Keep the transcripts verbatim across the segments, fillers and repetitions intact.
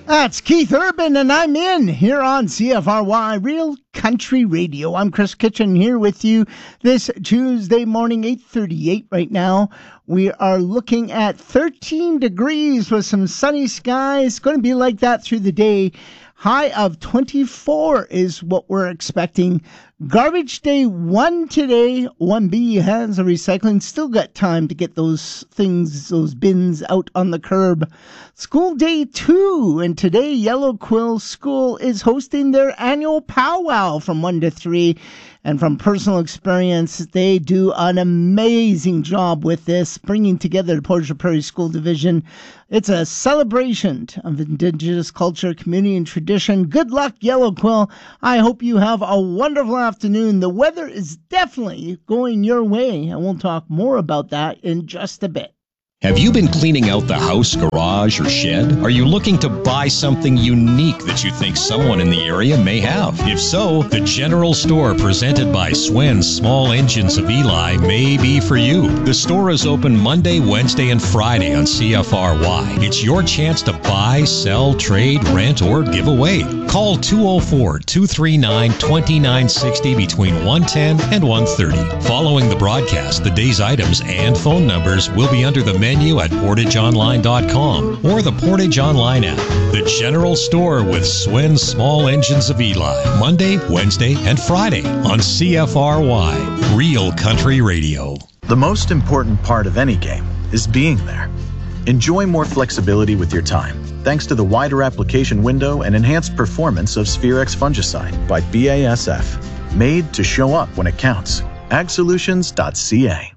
That's Keith Urban, and I'm in here on C F R Y Real Country Radio. I'm Chris Kitchen here with you this Tuesday morning, eight thirty-eight right now. We are looking at thirteen degrees with some sunny skies. Going to be like that through the day. High of twenty-four is what we're expecting. Garbage day one today. one B has a recycling. Still got time to get those things, those bins out on the curb. School day two. And today, Yellow Quill School is hosting their annual powwow from one to three. And from personal experience, they do an amazing job with this, bringing together the Portage Prairie School Division. It's a celebration of Indigenous culture, community, and tradition. Good luck, Yellow Quill. I hope you have a wonderful afternoon. The weather is definitely going your way, and we'll talk more about that in just a bit. Have you been cleaning out the house, garage, or shed? Are you looking to buy something unique that you think someone in the area may have? If so, the General Store presented by Swen's Small Engines of Eli may be for you. The store is open Monday, Wednesday, and Friday on C F R Y. It's your chance to buy, sell, trade, rent, or give away. Call two oh four, two three nine, two nine six oh between one ten and one thirty. Following the broadcast, the day's items and phone numbers will be under the menu at portage online dot com or the Portage Online app. The General Store with Swen's Small Engines of Eli. Monday, Wednesday, and Friday on C F R Y. Real Country Radio. The most important part of any game is being there. Enjoy more flexibility with your time, thanks to the wider application window and enhanced performance of Spherex fungicide by B A S F. Made to show up when it counts. ag solutions dot c a.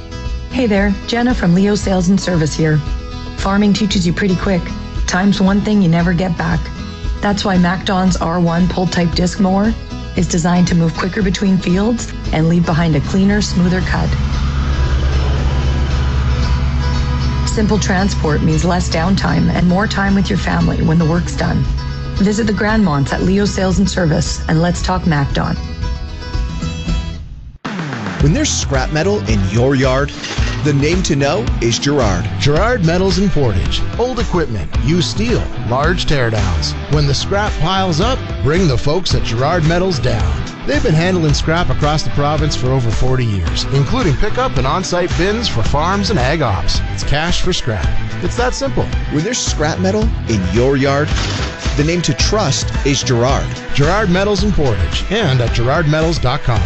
Hey there, Jenna from Leo Sales and Service here. Farming teaches you pretty quick. Time's one thing you never get back. That's why MacDon's R one pull-type disc mower is designed to move quicker between fields and leave behind a cleaner, smoother cut. Simple transport means less downtime and more time with your family when the work's done. Visit the Grandmonts at Leo Sales and Service and let's talk MacDon. When there's scrap metal in your yard, the name to know is Gerard. Gerard Metals in Portage. Old equipment, used steel, large teardowns. When the scrap piles up, bring the folks at Gerard Metals down. They've been handling scrap across the province for over forty years, including pickup and on-site bins for farms and ag ops. It's cash for scrap. It's that simple. When there's scrap metal in your yard, the name to trust is Gerard. Gerard Metals in Portage and at gerard metals dot com.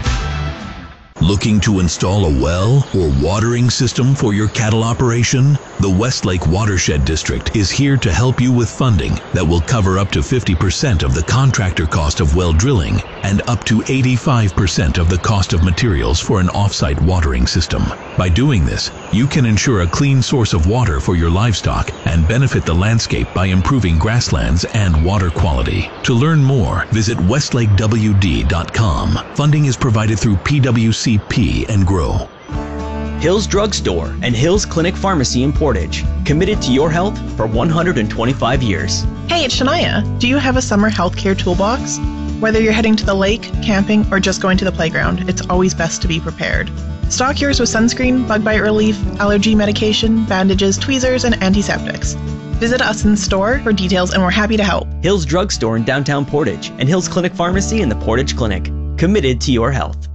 Looking to install a well or watering system for your cattle operation? The Westlake Watershed District is here to help you with funding that will cover up to fifty percent of the contractor cost of well drilling and up to eighty-five percent of the cost of materials for an off-site watering system. By doing this, you can ensure a clean source of water for your livestock and benefit the landscape by improving grasslands and water quality. To learn more, visit westlake w d dot com. Funding is provided through P W C P and GROW. Hills Drug Store and Hills Clinic Pharmacy in Portage, committed to your health for one hundred twenty-five years. Hey, it's Shania. Do you have a summer healthcare toolbox? Whether you're heading to the lake, camping, or just going to the playground, it's always best to be prepared. Stock yours with sunscreen, bug bite relief, allergy medication, bandages, tweezers, and antiseptics. Visit us in store for details and we're happy to help. Hills Drug Store in downtown Portage and Hills Clinic Pharmacy in the Portage Clinic, committed to your health.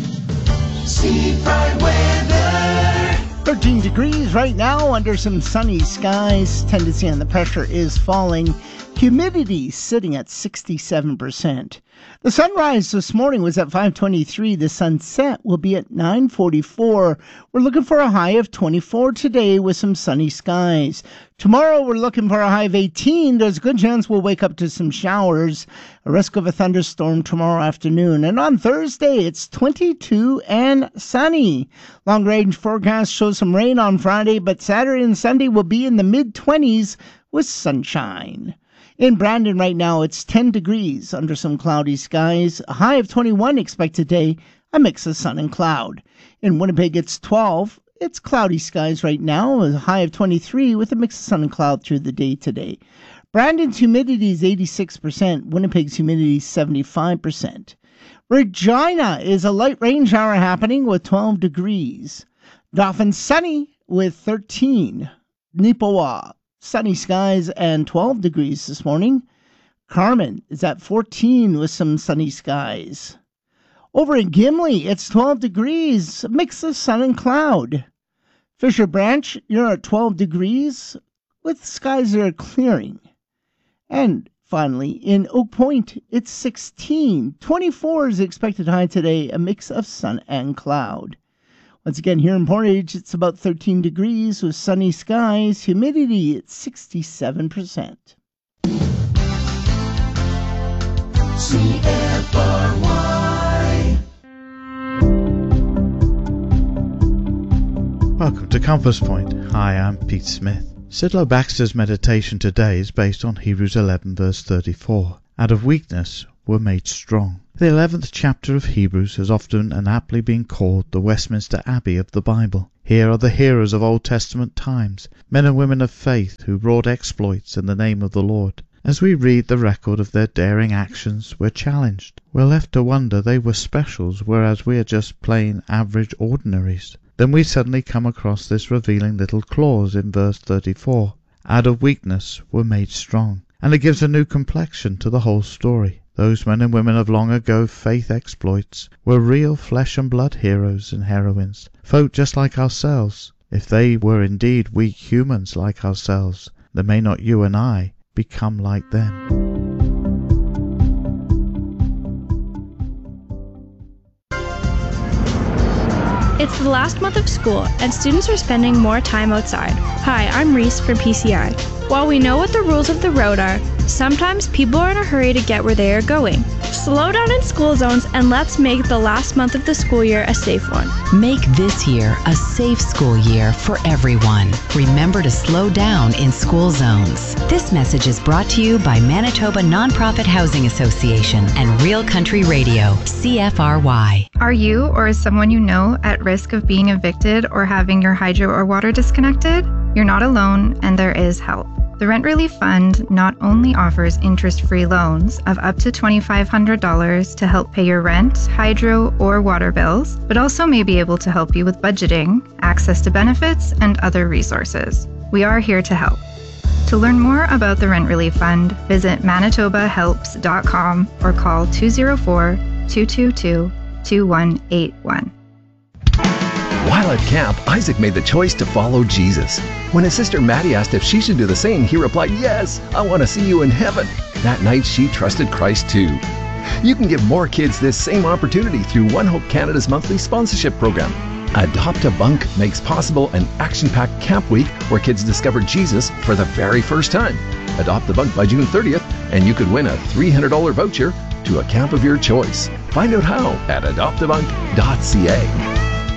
Seafront weather. thirteen degrees right now under some sunny skies. Tendency on the pressure is falling. Humidity sitting at sixty-seven percent. The sunrise this morning was at five twenty-three. The sunset will be at nine forty-four. We're looking for a high of twenty-four today with some sunny skies. Tomorrow we're looking for a high of eighteen. There's a good chance we'll wake up to some showers. A risk of a thunderstorm tomorrow afternoon. And on Thursday it's twenty-two and sunny. Long range forecast shows some rain on Friday, but Saturday and Sunday will be in the mid twenties with sunshine. In Brandon right now, it's ten degrees under some cloudy skies. A high of twenty-one expected today, a mix of sun and cloud. In Winnipeg, it's twelve. It's cloudy skies right now, a high of twenty-three with a mix of sun and cloud through the day today. Brandon's humidity is eighty-six percent. Winnipeg's humidity is seventy-five percent. Regina is a light rain shower happening with twelve degrees. Dauphin sunny with thirteen. Nipawa Sunny skies and twelve degrees this morning. Carmen is at fourteen with some sunny skies. Over in Gimli, it's twelve degrees, a mix of sun and cloud. Fisher Branch, you're at twelve degrees with skies that are clearing. And finally, in Oak Point, it's sixteen. twenty-four is the expected high today, a mix of sun and cloud. Once again, here in Portage, it's about thirteen degrees with sunny skies, humidity at sixty-seven percent. C F R Y. Welcome to Compass Point. Hi, I'm Pete Smith. Sidlow Baxter's meditation today is based on Hebrews eleven verse thirty-four. Out of weakness were made strong. The eleventh chapter of Hebrews has often and aptly been called the Westminster Abbey of the Bible. Here are the heroes of Old Testament times, men and women of faith who wrought exploits in the name of the Lord. As we read the record of their daring actions, we're challenged. We're left to wonder they were specials, whereas we are just plain average ordinaries. Then we suddenly come across this revealing little clause in verse thirty-four. Out of weakness were made strong. And it gives a new complexion to the whole story. Those men and women of long ago faith exploits were real flesh and blood heroes and heroines, folk just like ourselves. If they were indeed weak humans like ourselves, then may not you and I become like them. It's the last month of school, and students are spending more time outside. Hi, I'm Reese from P C I. While we know what the rules of the road are, sometimes people are in a hurry to get where they are going. Slow down in school zones and let's make the last month of the school year a safe one. Make this year a safe school year for everyone. Remember to slow down in school zones. This message is brought to you by Manitoba Nonprofit Housing Association and Real Country Radio, C F R Y. Are you or is someone you know at risk of being evicted or having your hydro or water disconnected? You're not alone, and there is help. The Rent Relief Fund not only offers interest-free loans of up to two thousand five hundred dollars to help pay your rent, hydro, or water bills, but also may be able to help you with budgeting, access to benefits, and other resources. We are here to help. To learn more about the Rent Relief Fund, visit manitoba helps dot com or call two oh four, two two two, two one eight one. While at camp, Isaac made the choice to follow Jesus. When his sister Maddie asked if she should do the same, he replied, "Yes, I want to see you in heaven." That night, she trusted Christ too. You can give more kids this same opportunity through One Hope Canada's monthly sponsorship program. Adopt a Bunk makes possible an action-packed camp week where kids discover Jesus for the very first time. Adopt a Bunk by June thirtieth, and you could win a three hundred dollars voucher to a camp of your choice. Find out how at adopt a bunk dot c a.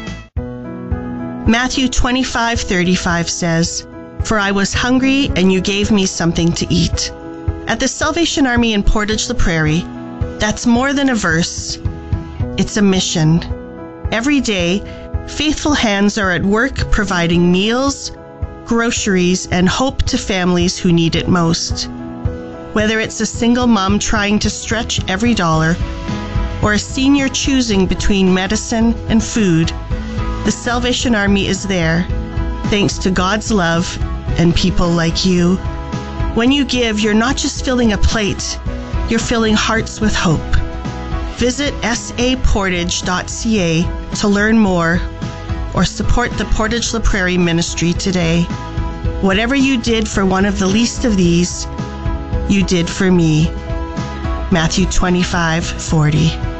Matthew twenty-five thirty-five says, "For I was hungry, and you gave me something to eat." At the Salvation Army in Portage la Prairie, that's more than a verse. It's a mission. Every day, faithful hands are at work providing meals, groceries, and hope to families who need it most. Whether it's a single mom trying to stretch every dollar, or a senior choosing between medicine and food, the Salvation Army is there, thanks to God's love and people like you. When you give, you're not just filling a plate, you're filling hearts with hope. Visit s a portage dot c a to learn more or support the Portage la Prairie ministry today. Whatever you did for one of the least of these, you did for me. Matthew twenty-five forty.